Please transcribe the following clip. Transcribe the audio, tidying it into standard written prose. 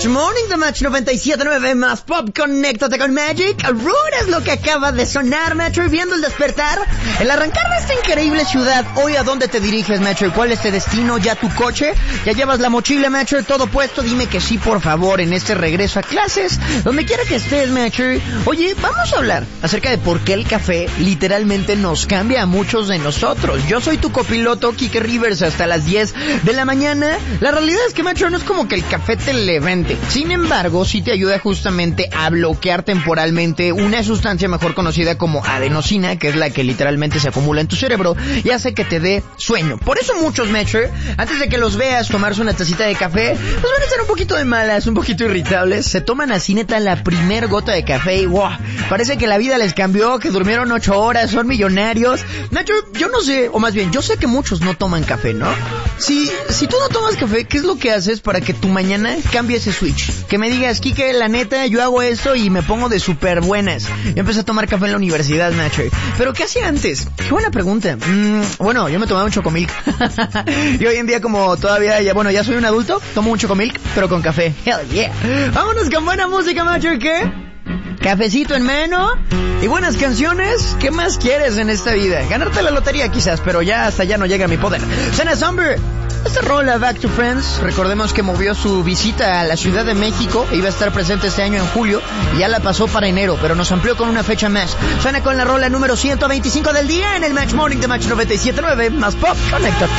Match Morning, The Match 97.9 más Pop, conéctate con Magic. Roar es lo que acaba de sonar, Metro, y viendo el despertar, el arrancar de esta increíble ciudad. Hoy, ¿a dónde te diriges, Metro? ¿Cuál es tu destino? ¿Ya tu coche? ¿Ya llevas la mochila, Metro? ¿Todo puesto? Dime que sí, por favor, en este regreso a clases, donde quiera que estés, Metro. Oye, vamos a hablar acerca de por qué el café literalmente nos cambia a muchos de nosotros. Yo soy tu copiloto, Kike Rivers, hasta las 10 de la mañana. La realidad es que, Metro, no es como que el café te levante. Sin embargo, sí te ayuda justamente a bloquear temporalmente una sustancia mejor conocida como adenosina, que es la que literalmente se acumula en tu cerebro y hace que te dé sueño. Por eso muchos, Metro, antes de que los veas tomarse una tacita de café, pues van a estar un poquito de malas, un poquito irritables. Se toman así, neta, la primer gota de café y wow, parece que la vida les cambió, que durmieron 8 horas, son millonarios. Metro, yo no sé, o más bien, yo sé que muchos no toman café, ¿no? Si tú no tomas café, ¿qué es lo que haces para que tu mañana cambie ese switch? Que me digas, Kike, la neta, yo hago esto y me pongo de súper buenas. Yo empecé a tomar café en la universidad, Nacho. ¿Pero qué hacía antes? Qué buena pregunta. Bueno, yo me tomaba un chocomilk. Y hoy en día, como todavía, ya soy un adulto, tomo un chocomilk, pero con café. Hell yeah. Vámonos con buena música, Nacho, ¿qué? Cafecito en mano y buenas canciones. ¿Qué más quieres en esta vida? Ganarte la lotería quizás, pero ya hasta allá no llega mi poder. Sana Somber. Esta rola, Back to Friends, recordemos que movió su visita a la Ciudad de México e iba a estar presente este año en julio y ya la pasó para enero, pero nos amplió con una fecha más. Suena con la rola número 125 del día en el Match Morning de Match 97.9 más Pop. Conéctate.